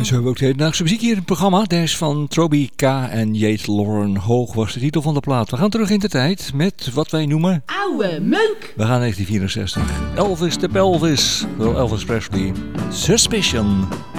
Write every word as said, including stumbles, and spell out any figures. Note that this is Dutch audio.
En zo hebben we ook de hedendaagse muziek hier in het programma. Deze is van Troby K. en Jade Lauren. Hoog was de titel van de plaat. We gaan terug in de tijd met wat wij noemen... Oude meuk! We gaan negentien vierenzestig. Elvis de Pelvis. Wel Elvis Presley. Suspicion.